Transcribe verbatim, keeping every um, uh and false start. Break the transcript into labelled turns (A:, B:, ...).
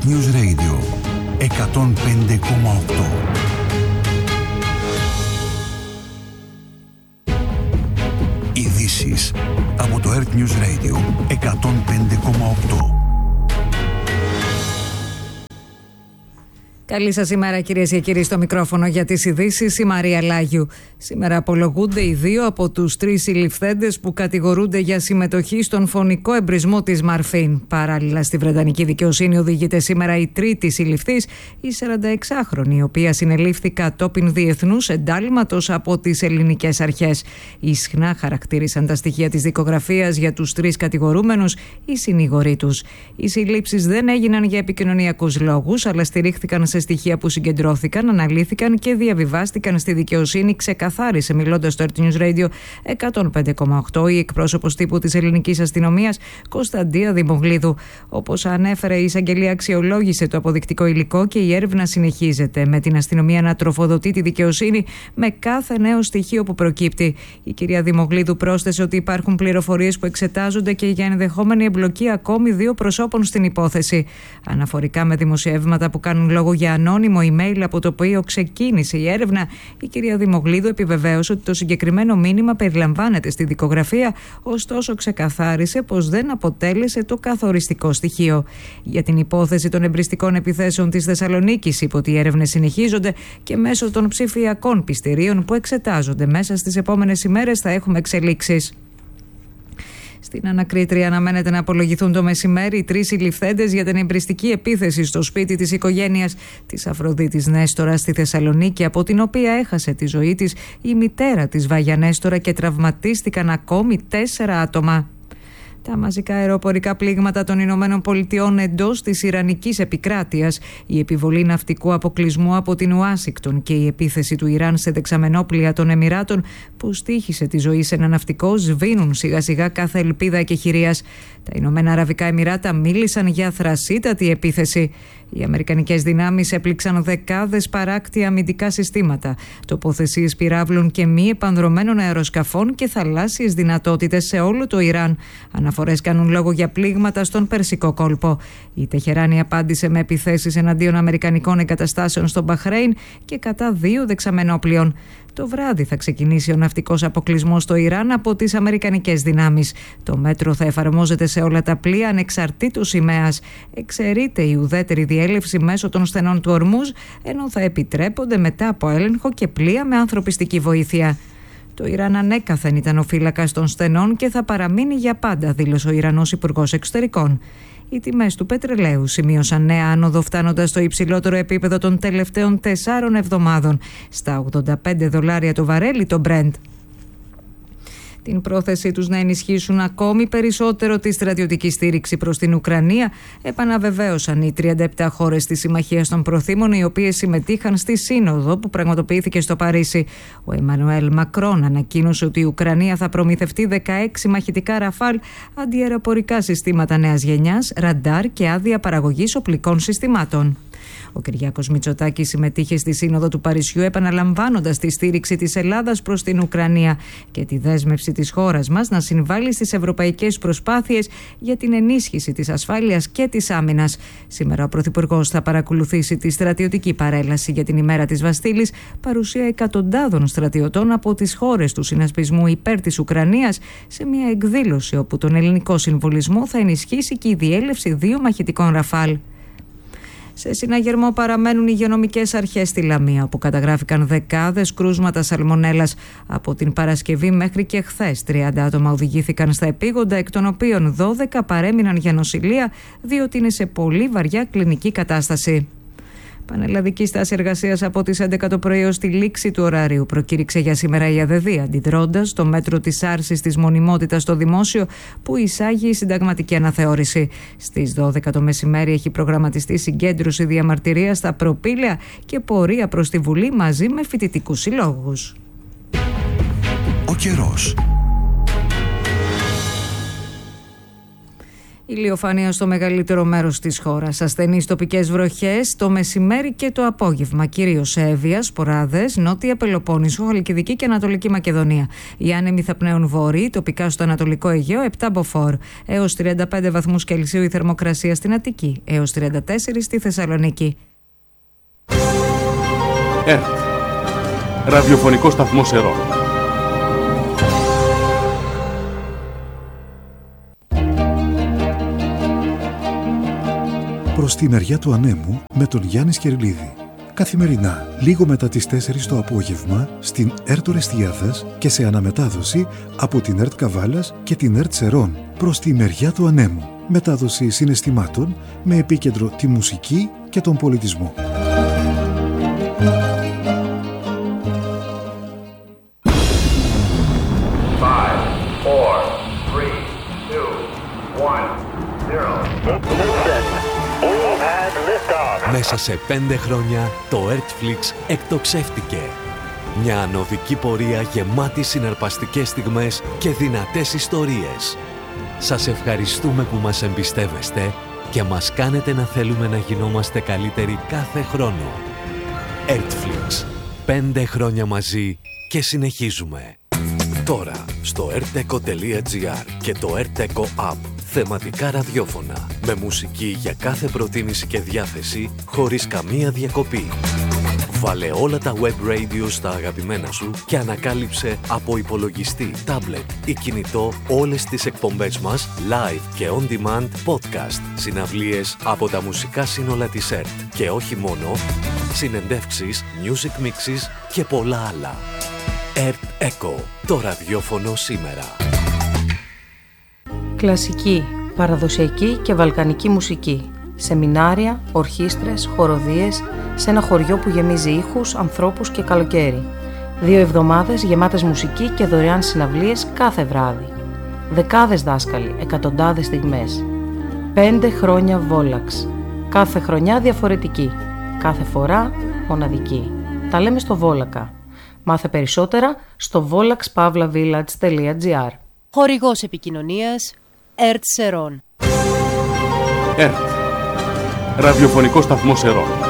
A: Earth News Radio εκατόν πέντε κόμμα οκτώ. Ειδήσεις από το Earth News Radio εκατόν πέντε κόμμα οκτώ.
B: Καλή σας ημέρα, κυρίες και κύριοι, στο μικρόφωνο για τις ειδήσεις η Μαρία Λάγιου. Σήμερα απολογούνται οι δύο από τους τρεις συλληφθέντες που κατηγορούνται για συμμετοχή στον φωνικό εμπρισμό της Μαρφίν. Παράλληλα, στη Βρετανική δικαιοσύνη οδηγείται σήμερα η τρίτη συλληφθής, η σαρανταεξάχρονη, η οποία συνελήφθη κατόπιν διεθνούς εντάλματος από τις ελληνικές αρχές. Ισχνά χαρακτήρισαν τα στοιχεία της δικογραφίας για τους τρεις κατηγορούμενους οι συνήγοροι τους. Οι συλλήψεις δεν έγιναν για επικοινωνιακούς λόγους, αλλά στηρίχθηκαν σε στοιχεία που συγκεντρώθηκαν, αναλύθηκαν και διαβιβάστηκαν στη δικαιοσύνη, ξεκαθάρισε μιλώντας στο Earth News Radio εκατόν πέντε κόμμα οκτώ η εκπρόσωπος τύπου της ελληνικής αστυνομίας Κωνσταντία Δημογλίδου. Όπως ανέφερε, η εισαγγελία αξιολόγησε το αποδεικτικό υλικό και η έρευνα συνεχίζεται, με την αστυνομία να τροφοδοτεί τη δικαιοσύνη με κάθε νέο στοιχείο που προκύπτει. Η κυρία Δημογλίδου πρόσθεσε ότι υπάρχουν πληροφορίες που εξετάζονται και για ενδεχόμενη εμπλοκή ακόμη δύο προσώπων στην υπόθεση. Αναφορικά με δημοσιεύματα που κάνουν λόγο για ανώνυμο email από το οποίο ξεκίνησε η έρευνα, η κυρία Δημογλίδου επιβεβαίωσε ότι το συγκεκριμένο μήνυμα περιλαμβάνεται στη δικογραφία, ωστόσο ξεκαθάρισε πως δεν αποτέλεσε το καθοριστικό στοιχείο. Για την υπόθεση των εμπριστικών επιθέσεων της Θεσσαλονίκης, είπε ότι οι έρευνες συνεχίζονται και μέσω των ψηφιακών πιστηρίων που εξετάζονται μέσα στις επόμενες ημέρες θα έχουμε εξελίξεις. Στην ανακρίτρια αναμένεται να απολογηθούν το μεσημέρι οι τρεις συλληφθέντες για την εμπριστική επίθεση στο σπίτι της οικογένειας της Αφροδίτης Νέστορα στη Θεσσαλονίκη, από την οποία έχασε τη ζωή της η μητέρα της Βάγια Νέστορα και τραυματίστηκαν ακόμη τέσσερα άτομα. Τα μαζικά αεροπορικά πλήγματα των Ηνωμένων Πολιτειών εντός της Ιρανικής επικράτειας, η επιβολή ναυτικού αποκλεισμού από την Ουάσιγκτον και η επίθεση του Ιράν σε δεξαμενόπλια των Εμιράτων που στοίχησε τη ζωή σε ένα ναυτικό σβήνουν σιγά σιγά κάθε ελπίδα εκεχηρίας. Τα Ηνωμένα Αραβικά Εμιράτα μίλησαν για θρασίτατη επίθεση. Οι αμερικανικές δυνάμεις έπληξαν δεκάδες παράκτια αμυντικά συστήματα, τοποθεσίες πυράβλων και μη επανδρωμένων αεροσκαφών και θαλάσσιες δυνατότητες σε όλο το Ιράν. Αναφορές κάνουν λόγο για πλήγματα στον Περσικό κόλπο. Η Τεχεράνη απάντησε με επιθέσεις εναντίον αμερικανικών εγκαταστάσεων στο Μπαχρέιν και κατά δύο δεξαμενόπλιων. Το βράδυ θα ξεκινήσει ο ναυτικός αποκλεισμός στο Ιράν από τις αμερικανικές δυνάμεις. Το μέτρο θα εφαρμόζεται σε όλα τα πλοία ανεξαρτήτως σημαίας. Εξαιρείται η ουδέτερη διέλευση μέσω των στενών του Ορμούζ, ενώ θα επιτρέπονται μετά από έλεγχο και πλοία με ανθρωπιστική βοήθεια. Το Ιράν ανέκαθεν ήταν ο φύλακας των στενών και θα παραμείνει για πάντα, δήλωσε ο Ιρανός Υπουργός Εξωτερικών. Οι τιμές του πετρελαίου σημείωσαν νέα άνοδο, φτάνοντας στο υψηλότερο επίπεδο των τελευταίων τεσσάρων εβδομάδων, στα ογδόντα πέντε δολάρια το βαρέλι το Brent. Την πρόθεσή τους να ενισχύσουν ακόμη περισσότερο τη στρατιωτική στήριξη προς την Ουκρανία επαναβεβαίωσαν οι τριάντα επτά χώρες της Συμμαχίας των Προθήμων, οι οποίες συμμετείχαν στη σύνοδο που πραγματοποιήθηκε στο Παρίσι. Ο Εμμανουέλ Μακρόν ανακοίνωσε ότι η Ουκρανία θα προμηθευτεί δεκαέξι μαχητικά Ραφάλ, αντιαεροπορικά συστήματα νέας γενιάς, ραντάρ και άδεια παραγωγής οπλικών συστημάτων. Ο Κυριάκος Μητσοτάκης συμμετείχε στη Σύνοδο του Παρισιού, επαναλαμβάνοντας τη στήριξη της Ελλάδας προς την Ουκρανία και τη δέσμευση της χώρας μας να συμβάλλει στις ευρωπαϊκές προσπάθειες για την ενίσχυση της ασφάλειας και της άμυνας. Σήμερα ο Πρωθυπουργός θα παρακολουθήσει τη στρατιωτική παρέλαση για την ημέρα της Βαστίλης, παρουσία εκατοντάδων στρατιωτών από τις χώρες του συνασπισμού υπέρ της Ουκρανίας, σε μια εκδήλωση όπου τον ελληνικό συμβολισμό θα ενισχύσει και η διέλευση δύο μαχητικών Ραφάλ. Σε συναγερμό παραμένουν οι υγειονομικές αρχές στη Λαμία, όπου καταγράφηκαν δεκάδες κρούσματα σαλμονέλας. Από την Παρασκευή μέχρι και χθες τριάντα άτομα οδηγήθηκαν στα επίγοντα, εκ των οποίων δώδεκα παρέμειναν για νοσηλεία, διότι είναι σε πολύ βαριά κλινική κατάσταση. Πανελλαδική στάση εργασίας από τις έντεκα το πρωί ως τη λήξη του ωραρίου προκήρυξε για σήμερα η ΑΔΔ, αντιδρώντας το μέτρο της άρσης της μονιμότητας στο δημόσιο που εισάγει η συνταγματική αναθεώρηση. Στις δώδεκα το μεσημέρι έχει προγραμματιστεί συγκέντρωση διαμαρτυρίας στα προπήλαια και πορεία προς τη Βουλή μαζί με φοιτητικούς συλλόγους.
A: Ο καιρός.
B: Ηλιοφάνεια στο μεγαλύτερο μέρος της χώρας. Ασθενείς τοπικές βροχές το μεσημέρι και το απόγευμα. Κυρίως σε Εύβοια, Σποράδες, Νότια Πελοπόννησο, Χαλκιδική και Ανατολική Μακεδονία. Οι άνεμοι θα πνέουν βορρή, τοπικά στο Ανατολικό Αιγαίο επτά μποφόρ. Έως τριάντα πέντε βαθμούς Κελσίου η θερμοκρασία στην Αττική. Έως τριάντα τέσσερα στη Θεσσαλονίκη.
C: ΕΡΤ. Ραδιοφωνικό σταθμό Σερών.
A: Προς τη μεριά του ανέμου με τον Γιάννη Σκερλίδη. Καθημερινά, λίγο μετά τις τέσσερις το απόγευμα, στην ΕΡΤ Ορεστιάδας και σε αναμετάδοση από την ΕΡΤ Καβάλας και την ΕΡΤ Σερών. Προς τη μεριά του ανέμου. Μετάδοση συναισθημάτων με επίκεντρο τη μουσική και τον πολιτισμό.
D: Μέσα σε πέντε χρόνια το Earthflix εκτοξεύτηκε. Μια ανωδική πορεία γεμάτη συναρπαστικές στιγμές και δυνατές ιστορίες. Σας ευχαριστούμε που μας εμπιστεύεστε και μας κάνετε να θέλουμε να γινόμαστε καλύτεροι κάθε χρόνο. Earthflix. Πέντε χρόνια μαζί και συνεχίζουμε. Τώρα στο erteco τελεία gr και το erteco app. Θεματικά ραδιόφωνα με μουσική για κάθε προτίμηση και διάθεση χωρίς καμία διακοπή. Βάλε όλα τα web radio στα αγαπημένα σου και ανακάλυψε από υπολογιστή, τάμπλετ ή κινητό όλες τις εκπομπές μας live και on demand podcast, συναυλίες από τα μουσικά σύνολα της ΕΡΤ και όχι μόνο, συνεντεύξεις, music mixes και πολλά άλλα. ΕΡΤ Eco, το ραδιόφωνο σήμερα.
E: Κλασική, παραδοσιακή και βαλκανική μουσική. Σεμινάρια, ορχήστρες, χοροδίες σε ένα χωριό που γεμίζει ήχους, ανθρώπους και καλοκαίρι. Δύο εβδομάδες γεμάτες μουσική και δωρεάν συναυλίες κάθε βράδυ. Δεκάδες δάσκαλοι, εκατοντάδες στιγμές. Πέντε χρόνια Βόλαξ. Κάθε χρονιά διαφορετική. Κάθε φορά μοναδική. Τα λέμε στο Βόλακα. Μάθε περισσότερα στο βόλαξ παύλα βίλατζ τελεία gr.
F: Χορηγός επικοινωνίας ΕΡΤ Σερών.
C: ΕΡΤ. Ραδιοφωνικό σταθμό Σερών.